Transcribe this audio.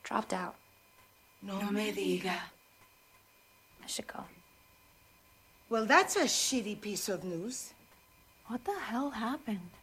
Dropped out. No me diga. I should go. Well, that's a shitty piece of news. What the hell happened?